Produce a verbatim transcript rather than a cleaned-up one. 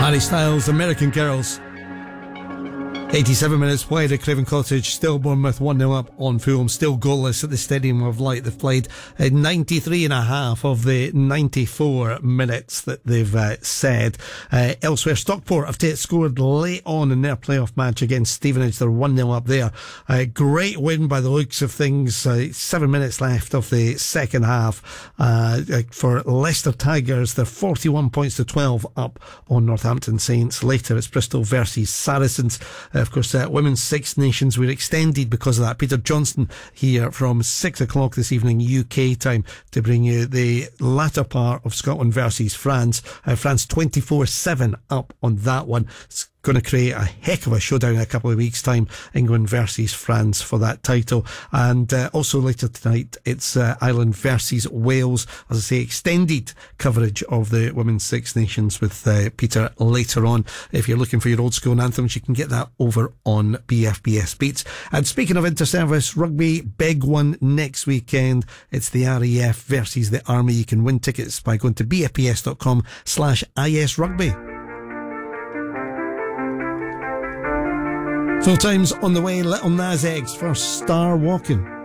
Harry Styles, American Girls. eighty-seven minutes played at Craven Cottage. Still Bournemouth one nil up on Fulham. Still goalless at the Stadium of Light. They've played uh, ninety-three and a half of the ninety-four minutes that they've uh, said. Uh, elsewhere, Stockport have t- scored late on in their playoff match against Stevenage. They're one nil up there. Uh, great win by the looks of things. Uh, seven minutes left of the second half uh, for Leicester Tigers. They're forty-one points to twelve up on Northampton Saints. Later, it's Bristol versus Saracens. Uh, Of course, uh, Women's Six Nations were extended because of that. Peter Johnston here from six o'clock this evening U K time to bring you the latter part of Scotland versus France. Uh, France twenty-four seven up on that one. It's going to create a heck of a showdown in a couple of weeks' time. England versus France for that title. And uh, also later tonight, it's uh, Ireland versus Wales. As I say, extended coverage of the Women's Six Nations with uh, Peter later on. If you're looking for your old school anthems, you can get that over on B F B S Beats. And speaking of inter-service rugby, big one next weekend. It's the R A F versus the Army. You can win tickets by going to bfbs.com slash isrugby. Full time's on the way. Little Nas X for Star Walking.